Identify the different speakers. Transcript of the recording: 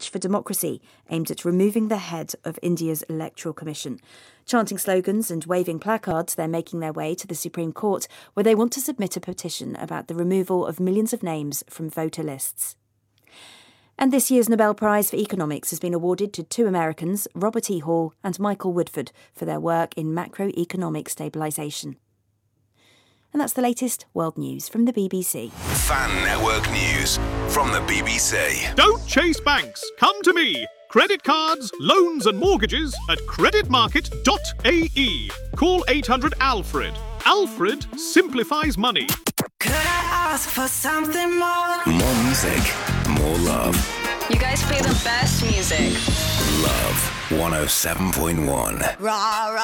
Speaker 1: March for Democracy, aimed at removing the head of India's Electoral Commission. Chanting slogans and waving placards, they're making their way to the Supreme Court, where they want to submit a petition about the removal of millions of names from voter lists. And this year's Nobel Prize for Economics has been awarded to two Americans, Robert E. Hall and Michael Woodford, for their work in macroeconomic stabilisation. And that's the latest world news from the BBC.
Speaker 2: Fan Network News from the BBC.
Speaker 3: Don't chase banks. Come to me. Credit cards, loans and mortgages at creditmarket.ae. Call 800-ALFRED. Alfred simplifies money.
Speaker 4: Could I ask for something more?
Speaker 2: More music, more love.
Speaker 5: You guys play the best music.
Speaker 2: Love 107.1.
Speaker 4: Rah, rah.